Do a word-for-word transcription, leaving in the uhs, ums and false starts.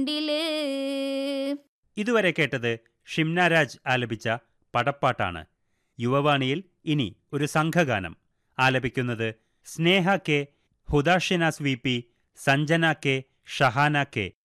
കണ്ടില്ലേ. ഇതുവരെ കേട്ടത് ഷിംന രാജ് ആലപിച്ച പടപ്പാട്ടാണ്. യുവവാണിയിൽ ഇനി ഒരു സംഘഗാനം. ആലപിക്കുന്നത് സ്നേഹ K, Hudashinas V P, Sanjana K, Shahana K